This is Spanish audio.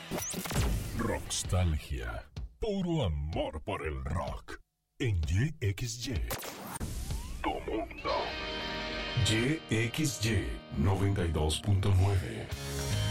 Rockstalgia. Puro amor por el rock. En YXY. Tu mundo. YXY 92.9.